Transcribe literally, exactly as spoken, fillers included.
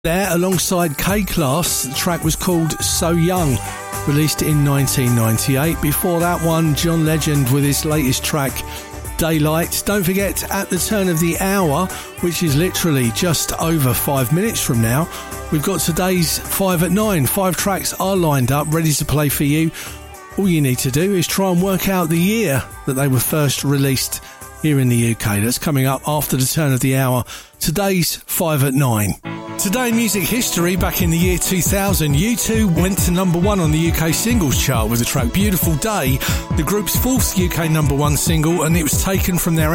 There, alongside K-Class, the track was called So Young, released in nineteen ninety-eight. Before that one, John Legend with his latest track, Daylight. Don't forget, at the turn of the hour, which is literally just over five minutes from now, we've got today's five at nine. Five tracks are lined up, ready to play for you. All you need to do is try and work out the year that they were first released here in the U K. That's coming up after the turn of the hour. Today's five at nine. Today in music history, back in the year two thousand, U two went to number one on the U K singles chart with the track Beautiful Day, the group's fourth U K number one single, and it was taken from their